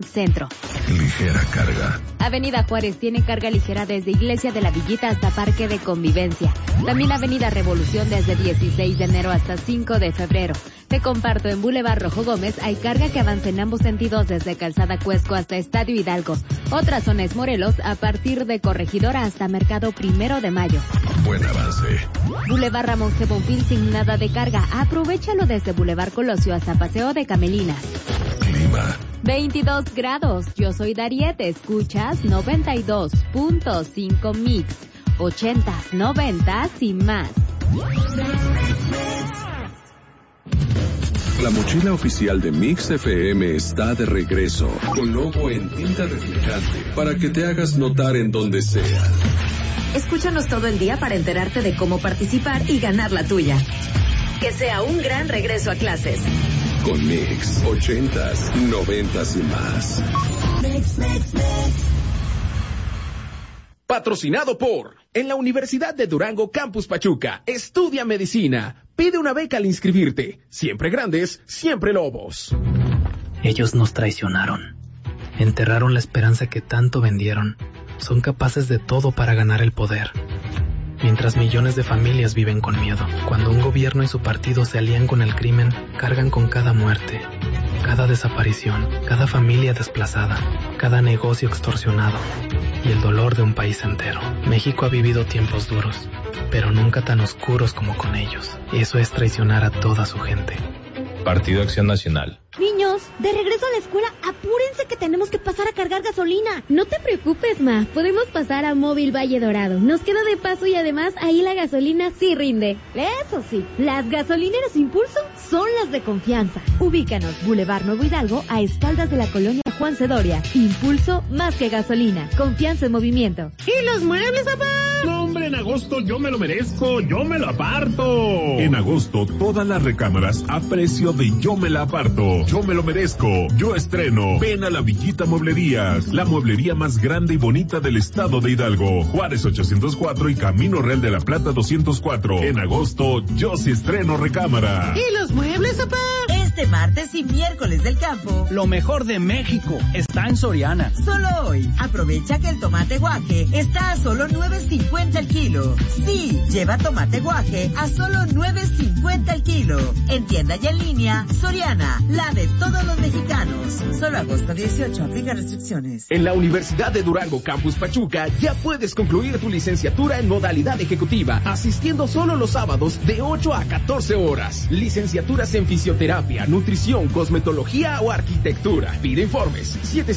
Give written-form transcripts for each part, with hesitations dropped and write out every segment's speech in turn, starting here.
centro. Ligera carga. Avenida Juárez tiene carga ligera desde Iglesia de la Villita hasta Parque de Convivencia. También Avenida Revolución desde 16 de enero hasta 5 de febrero. Te comparto, en Boulevard Rojo Gómez hay carga que avanza en ambos sentidos desde Calzada Cuesco hasta Estadio Hidalgo. Otra zona es Morelos a partir de Corregidora hasta Mercado 1 de Mayo. Buen avance. Boulevard Ramón G. Bonfil sin nada de carga. Aprovéchalo desde Boulevard Colosio hasta Paseo de Camelinas. Clima. 22 grados. Yo soy Dariette. Escuchas 92.5 Mix. 80s, 90s y más. La mochila oficial de Mix FM está de regreso, con logo en tinta reflejante, para que te hagas notar en donde sea. Escúchanos todo el día para enterarte de cómo participar y ganar la tuya. Que sea un gran regreso a clases. Con Mix, 80s, 90s y más. Mix. Patrocinado por... En la Universidad de Durango, Campus Pachuca, estudia medicina. Pide una beca al inscribirte. Siempre grandes, siempre lobos. Ellos nos traicionaron. Enterraron la esperanza que tanto vendieron. Son capaces de todo para ganar el poder. Mientras millones de familias viven con miedo. Cuando un gobierno y su partido se alían con el crimen, cargan con cada muerte, cada desaparición, cada familia desplazada, cada negocio extorsionado y el dolor de un país entero. México ha vivido tiempos duros, pero nunca tan oscuros como con ellos. Eso es traicionar a toda su gente. Partido Acción Nacional. Niños, de regreso a la escuela, apúrense que tenemos que pasar a cargar gasolina. No te preocupes, Ma, podemos pasar a Móvil Valle Dorado. Nos queda de paso y además ahí la gasolina sí rinde. Eso sí, las gasolineras Impulso son las de confianza. Ubícanos, Boulevard Nuevo Hidalgo, a espaldas de la colonia Juan Cedoria. Impulso más que gasolina, confianza en movimiento. ¿Y los muebles, papá? No, hombre, en agosto yo me lo merezco, yo me lo aparto. En agosto, todas las recámaras a precio de yo me la aparto. Yo me lo merezco, yo estreno. Ven a la Villita Mueblerías, la mueblería más grande y bonita del estado de Hidalgo. Juárez 804 y Camino Real de la Plata 204. En agosto, yo sí estreno recámara. ¿Y los muebles, papá? Este martes y miércoles del campo, lo mejor de México está en Soriana. Solo hoy, aprovecha que el tomate guaje está a solo $9.50 el kilo. Sí, lleva tomate guaje a solo $9.50 el kilo. En tienda y en línea, Soriana, la de todos los mexicanos. Solo agosto 18, aplica restricciones. En la Universidad de Durango, Campus Pachuca, ya puedes concluir tu licenciatura en modalidad ejecutiva, asistiendo solo los sábados de 8 a 14 horas. Licenciaturas en fisioterapia, nutrición, cosmetología o arquitectura. Pide informes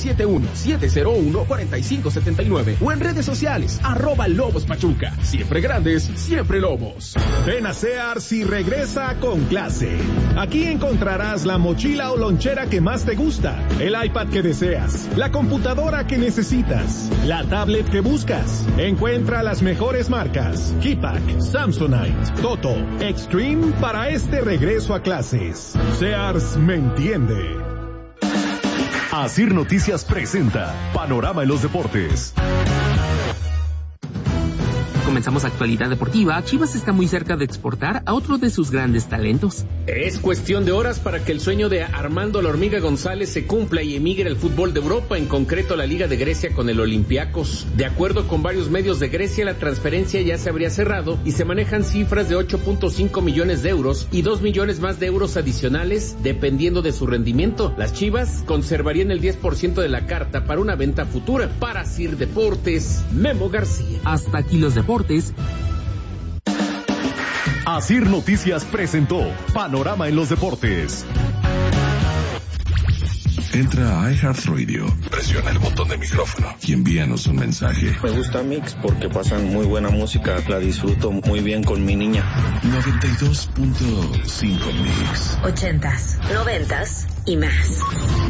771-701-4579 o en redes sociales @LobosPachuca. Siempre grandes, siempre lobos. Ven a Sears y regresa con clase. Aquí encontrarás la mochila o lonchera que más te gusta, el iPad que deseas, la computadora que necesitas, la tablet que buscas. Encuentra las mejores marcas: Keypack, Samsonite, Toto, Extreme para este regreso a clases. Sears me entiende. Asir Noticias presenta Panorama en los Deportes. Comenzamos actualidad deportiva. Chivas está muy cerca de exportar a otro de sus grandes talentos. Es cuestión de horas para que el sueño de Armando La Hormiga González se cumpla y emigre al fútbol de Europa, en concreto la Liga de Grecia con el Olympiacos. De acuerdo con varios medios de Grecia, la transferencia ya se habría cerrado y se manejan cifras de 8.5 millones de euros y 2 millones más de euros adicionales dependiendo de su rendimiento. Las Chivas conservarían el 10% de la carta para una venta futura. Para Asir Deportes, Memo García. Hasta aquí los deportes. Asir Noticias presentó Panorama en los Deportes. Entra a iHeartRadio, presiona el botón de micrófono y envíanos un mensaje. Me gusta Mix porque pasan muy buena música, la disfruto muy bien con mi niña. 92.5 Mix. 80s, 90s y más.